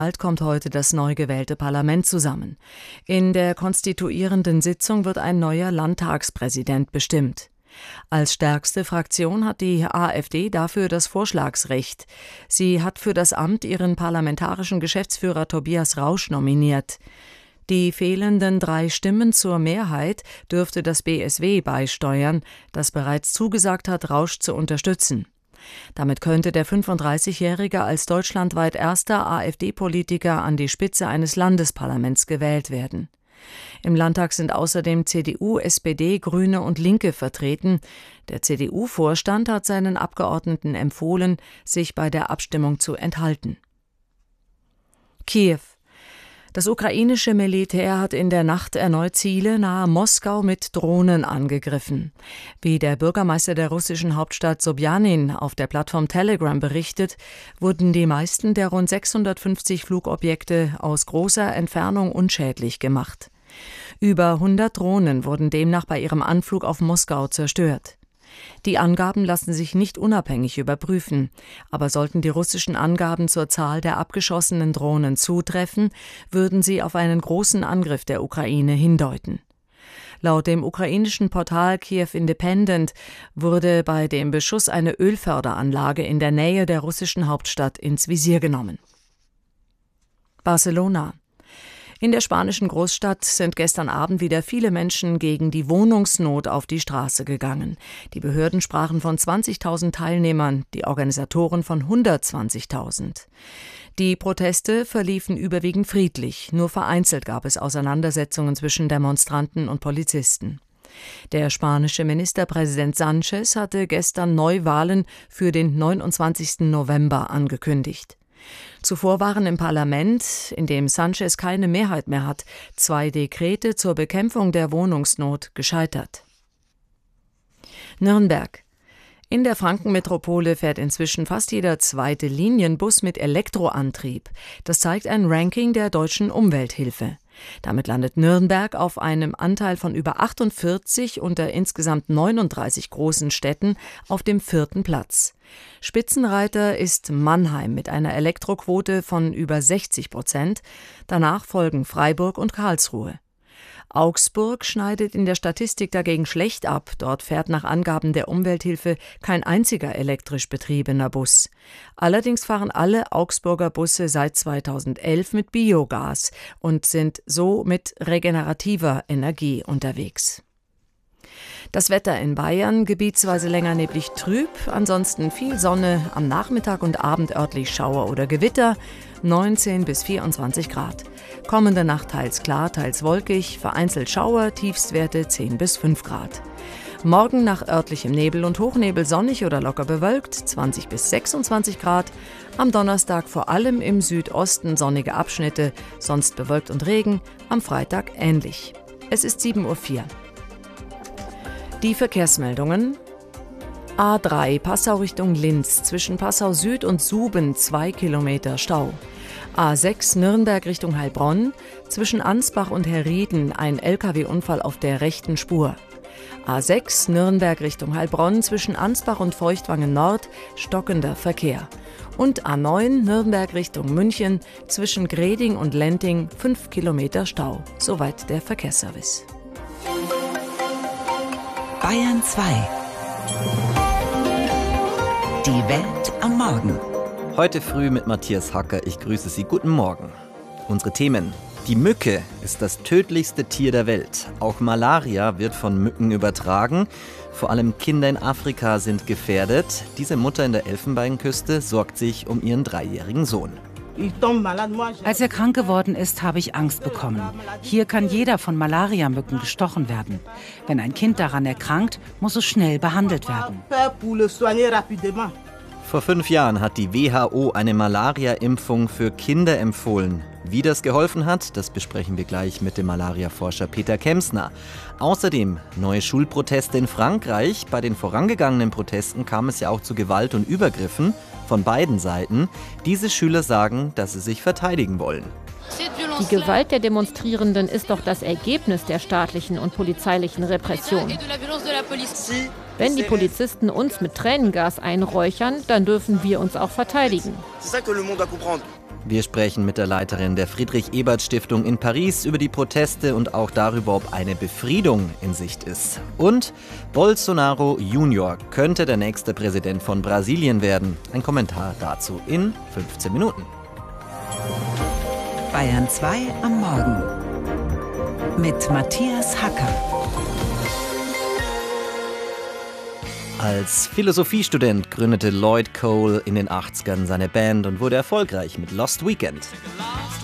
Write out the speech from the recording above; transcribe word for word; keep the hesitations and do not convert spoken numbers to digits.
Bald kommt heute das neu gewählte Parlament zusammen. In der konstituierenden Sitzung wird ein neuer Landtagspräsident bestimmt. Als stärkste Fraktion hat die AfD dafür das Vorschlagsrecht. Sie hat für das Amt ihren parlamentarischen Geschäftsführer Tobias Rausch nominiert. Die fehlenden drei Stimmen zur Mehrheit dürfte das B S W beisteuern, das bereits zugesagt hat, Rausch zu unterstützen. Damit könnte der fünfunddreißigjährige als deutschlandweit erster AfD-Politiker an die Spitze eines Landesparlaments gewählt werden. Im Landtag sind außerdem C D U, S P D, Grüne und Linke vertreten. Der C D U-Vorstand hat seinen Abgeordneten empfohlen, sich bei der Abstimmung zu enthalten. Kiew. Das ukrainische Militär hat in der Nacht erneut Ziele nahe Moskau mit Drohnen angegriffen. Wie der Bürgermeister der russischen Hauptstadt Sobjanin auf der Plattform Telegram berichtet, wurden die meisten der rund sechshundertfünfzig Flugobjekte aus großer Entfernung unschädlich gemacht. Über hundert Drohnen wurden demnach bei ihrem Anflug auf Moskau zerstört. Die Angaben lassen sich nicht unabhängig überprüfen, aber sollten die russischen Angaben zur Zahl der abgeschossenen Drohnen zutreffen, würden sie auf einen großen Angriff der Ukraine hindeuten. Laut dem ukrainischen Portal Kiew Independent wurde bei dem Beschuss eine Ölförderanlage in der Nähe der russischen Hauptstadt ins Visier genommen. Barcelona. In der spanischen Großstadt sind gestern Abend wieder viele Menschen gegen die Wohnungsnot auf die Straße gegangen. Die Behörden sprachen von zwanzigtausend Teilnehmern, die Organisatoren von hundertzwanzigtausend. Die Proteste verliefen überwiegend friedlich, nur vereinzelt gab es Auseinandersetzungen zwischen Demonstranten und Polizisten. Der spanische Ministerpräsident Sánchez hatte gestern Neuwahlen für den neunundzwanzigsten November angekündigt. Zuvor waren im Parlament, in dem Sánchez keine Mehrheit mehr hat, zwei Dekrete zur Bekämpfung der Wohnungsnot gescheitert. Nürnberg. In der Frankenmetropole fährt inzwischen fast jeder zweite Linienbus mit Elektroantrieb. Das zeigt ein Ranking der Deutschen Umwelthilfe. Damit landet Nürnberg auf einem Anteil von über achtundvierzig unter insgesamt neununddreißig großen Städten auf dem vierten Platz. Spitzenreiter ist Mannheim mit einer Elektroquote von über sechzig Prozent. Danach folgen Freiburg und Karlsruhe. Augsburg schneidet in der Statistik dagegen schlecht ab. Dort fährt nach Angaben der Umwelthilfe kein einziger elektrisch betriebener Bus. Allerdings fahren alle Augsburger Busse seit zweitausendelf mit Biogas und sind so mit regenerativer Energie unterwegs. Das Wetter in Bayern, gebietsweise länger neblig trüb, ansonsten viel Sonne, am Nachmittag und Abend örtlich Schauer oder Gewitter, neunzehn bis vierundzwanzig Grad. Kommende Nacht teils klar, teils wolkig, vereinzelt Schauer, Tiefstwerte zehn bis fünf Grad. Morgen nach örtlichem Nebel und Hochnebel sonnig oder locker bewölkt, zwanzig bis sechsundzwanzig Grad. Am Donnerstag vor allem im Südosten sonnige Abschnitte, sonst bewölkt und Regen, am Freitag ähnlich. Es ist sieben Uhr vier. Die Verkehrsmeldungen. A drei Passau Richtung Linz, zwischen Passau Süd und Suben zwei Kilometer Stau. A sechs Nürnberg Richtung Heilbronn, zwischen Ansbach und Herrieden ein L K W-Unfall auf der rechten Spur. A sechs Nürnberg Richtung Heilbronn, zwischen Ansbach und Feuchtwangen Nord stockender Verkehr. Und A neun Nürnberg Richtung München, zwischen Greding und Lenting fünf Kilometer Stau. Soweit der Verkehrsservice. Bayern zwei. Die Welt am Morgen. Heute früh mit Matthias Hacker. Ich grüße Sie. Guten Morgen. Unsere Themen. Die Mücke ist das tödlichste Tier der Welt. Auch Malaria wird von Mücken übertragen. Vor allem Kinder in Afrika sind gefährdet. Diese Mutter in der Elfenbeinküste sorgt sich um ihren dreijährigen Sohn. Als er krank geworden ist, habe ich Angst bekommen. Hier kann jeder von Malariamücken gestochen werden. Wenn ein Kind daran erkrankt, muss es schnell behandelt werden. Vor fünf Jahren hat die W H O eine Malaria-Impfung für Kinder empfohlen. Wie das geholfen hat, das besprechen wir gleich mit dem Malaria-Forscher Peter Kemsner. Außerdem neue Schulproteste in Frankreich. Bei den vorangegangenen Protesten kam es ja auch zu Gewalt und Übergriffen von beiden Seiten. Diese Schüler sagen, dass sie sich verteidigen wollen. Die Gewalt der Demonstrierenden ist doch das Ergebnis der staatlichen und polizeilichen Repression. Wenn die Polizisten uns mit Tränengas einräuchern, dann dürfen wir uns auch verteidigen. Wir sprechen mit der Leiterin der Friedrich-Ebert-Stiftung in Paris über die Proteste und auch darüber, ob eine Befriedung in Sicht ist. Und Bolsonaro Junior könnte der nächste Präsident von Brasilien werden. Ein Kommentar dazu in fünfzehn Minuten. Bayern zwei am Morgen mit Matthias Hacker. Als Philosophiestudent gründete Lloyd Cole in den achtzigern seine Band und wurde erfolgreich mit Lost Weekend.